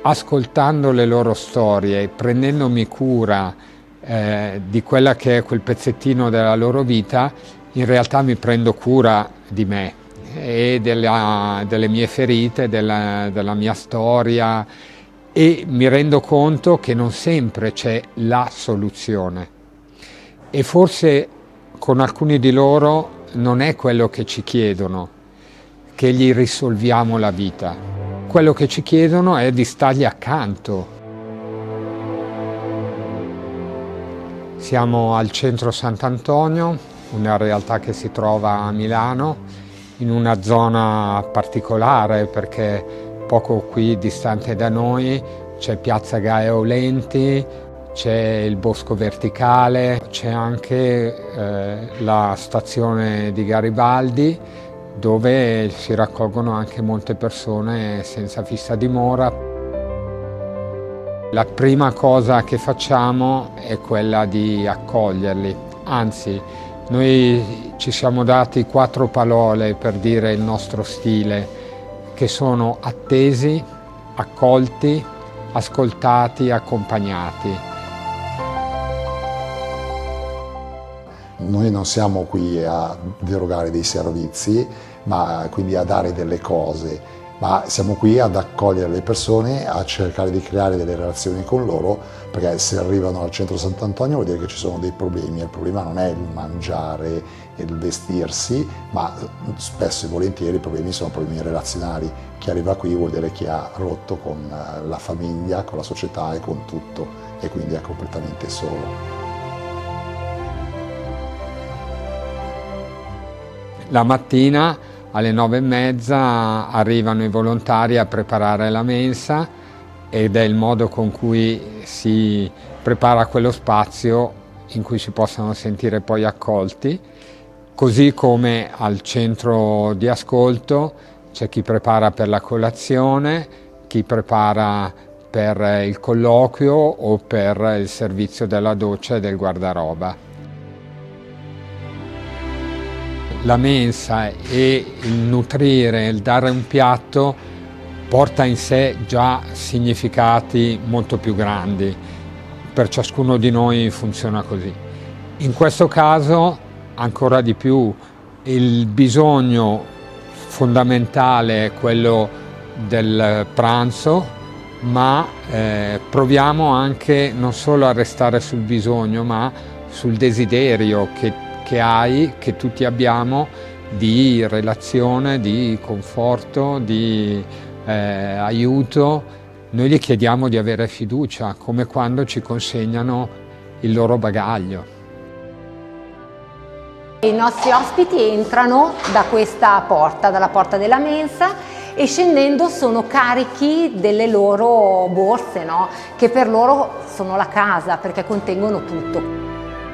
ascoltando le loro storie, prendendomi cura di quella che è quel pezzettino della loro vita, in realtà mi prendo cura di me e delle mie ferite, della mia storia, e mi rendo conto che non sempre c'è la soluzione. E forse con alcuni di loro non è quello che ci chiedono, che gli risolviamo la vita. Quello che ci chiedono è di stargli accanto. Siamo al centro Sant'Antonio, una realtà che si trova a Milano, in una zona particolare perché poco qui distante da noi c'è Piazza Gaia Aulenti, c'è il Bosco Verticale, c'è anche la stazione di Garibaldi, dove si raccolgono anche molte persone senza fissa dimora. La prima cosa che facciamo è quella di accoglierli, anzi noi ci siamo dati 4 parole per dire il nostro stile, che sono attesi, accolti, ascoltati, accompagnati. Noi non siamo qui a derogare dei servizi, ma quindi a dare delle cose, ma siamo qui ad accogliere le persone, a cercare di creare delle relazioni con loro, perché se arrivano al centro Sant'Antonio vuol dire che ci sono dei problemi. Il problema non è il mangiare e il vestirsi, ma spesso e volentieri i problemi sono problemi relazionali. Chi arriva qui vuol dire che ha rotto con la famiglia, con la società e con tutto, e quindi è completamente solo. La mattina alle 9:30 arrivano i volontari a preparare la mensa ed è il modo con cui si prepara quello spazio in cui si possano sentire poi accolti. Così come al centro di ascolto c'è chi prepara per la colazione, chi prepara per il colloquio o per il servizio della doccia e del guardaroba. La mensa e il nutrire, il dare un piatto porta in sé già significati molto più grandi. Per ciascuno di noi funziona così. In questo caso ancora di più il bisogno fondamentale è quello del pranzo, ma proviamo anche non solo a restare sul bisogno, ma sul desiderio che hai, che tutti abbiamo, di relazione, di conforto, di aiuto. Noi gli chiediamo di avere fiducia, come quando ci consegnano il loro bagaglio. I nostri ospiti entrano da questa porta, dalla porta della mensa, e scendendo sono carichi delle loro borse, no? Che per loro sono la casa, perché contengono tutto.